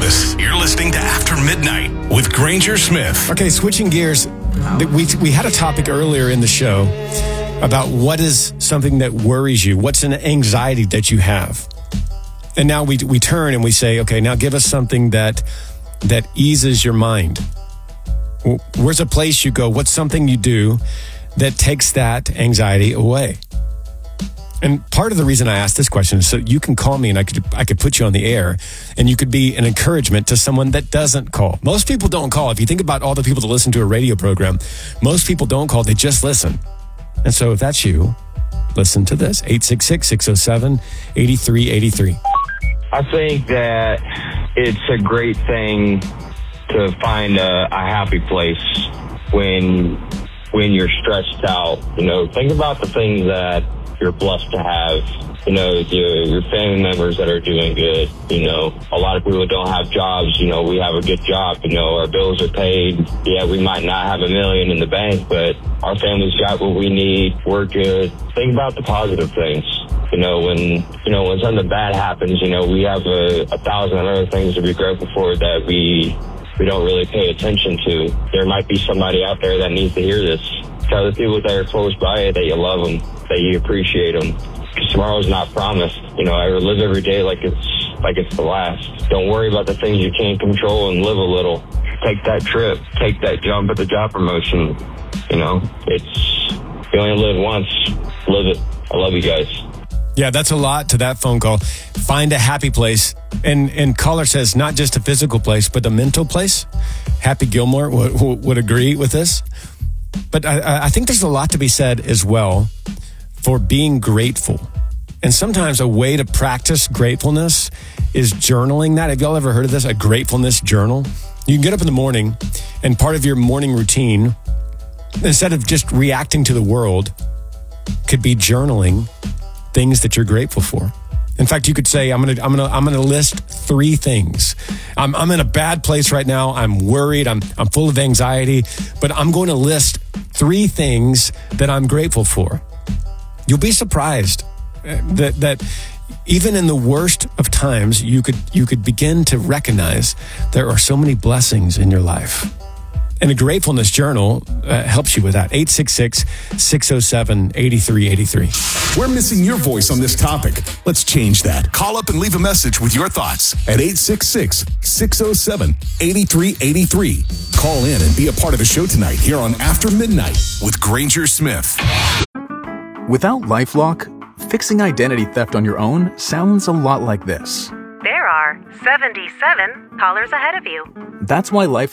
Angeles. You're listening to After Midnight with Granger Smith. Okay, switching gears. We had a topic earlier in the show about what is something that worries you. What's an anxiety that you have? And now we turn and we say, okay, now give us something that eases your mind. Where's a place you go? What's something you do that takes that anxiety away? And part of the reason I asked this question is so you can call me and I could put you on the air and you could be an encouragement to someone that doesn't call. Most people don't call. If you think about all the people that listen to a radio program, most people don't call. They just listen. And so if that's you, listen to this. 866-607-8383. I think that it's a great thing to find a happy place when you're stressed out. You know, think about the things that you're blessed to have. You know, your family members that are doing good. You know, a lot of people don't have jobs. You know, we have a good job. You know, our bills are paid. Yeah, we might not have $1 million in the bank, but our family's got what we need. We're good. Think about the positive things. When something bad happens, we have a thousand other things to be grateful for that we don't really pay attention to. There might be somebody out there that needs to hear this. Tell the people that are close by you that you love them, that you appreciate them. Because tomorrow's not promised. I live every day like it's the last. Don't worry about the things you can't control and live a little. Take that trip. Take that jump at the job promotion. You only live once. Live it. I love you guys. Yeah, that's a lot to that phone call. Find a happy place. And caller says not just a physical place, but a mental place. Happy Gilmore would agree with this. But I think there's a lot to be said as well for being grateful. And sometimes a way to practice gratefulness is journaling that. Have y'all ever heard of this? A gratefulness journal? You can get up in the morning and part of your morning routine, instead of just reacting to the world, could be journaling things that you're grateful for. In fact, you could say, I'm gonna list 3 things. I'm in a bad place right now. I'm worried. I'm full of anxiety, but I'm going to list 3 things that I'm grateful for. You'll be surprised that even in the worst of times, you could begin to recognize there are so many blessings in your life. And a gratefulness journal helps you with that. 866-607-8383. We're missing your voice on this topic. Let's change that. Call up and leave a message with your thoughts at 866-607-8383. Call in and be a part of the show tonight here on After Midnight with Granger Smith. Without LifeLock, fixing identity theft on your own sounds a lot like this. There are 77 callers ahead of you. That's why LifeLock